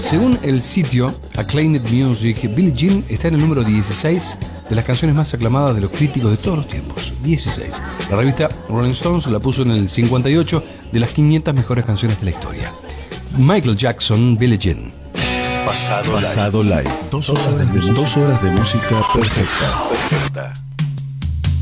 Según el sitio Acclaimed Music, Billie Jean está en el número 16 de las canciones más aclamadas de los críticos de todos los tiempos. 16. La revista Rolling Stones la puso en el 58 de las 500 mejores canciones de la historia. Michael Jackson, Billie Jean. Pasado Live. 2 horas de música perfecta.